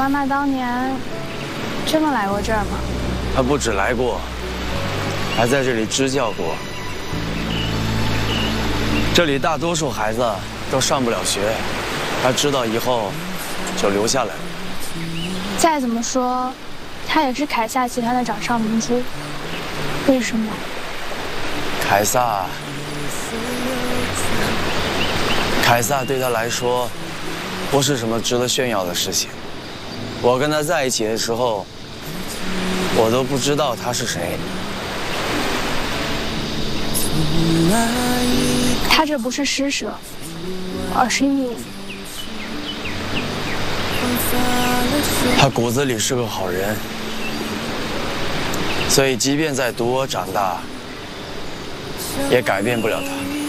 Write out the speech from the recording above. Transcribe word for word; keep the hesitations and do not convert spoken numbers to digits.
妈妈当年真的来过这儿吗？ 她不止来过，还在这里支教过。这里大多数孩子都上不了学，她知道以后就留下来了。 再怎么说，她也是凯撒集团的掌上明珠。为什么？ 凯撒，凯撒对他来说，不是什么值得炫耀的事情。我跟他在一起的时候，我都不知道他是谁。 他这不是施舍，而是义务。 他骨子里是个好人，所以即便再赌我长大，也改变不了他。